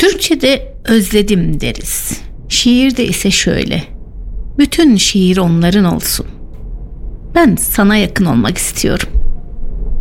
Türkçe'de özledim deriz. Şiirde ise şöyle: bütün şiir onların olsun. Ben sana yakın olmak istiyorum.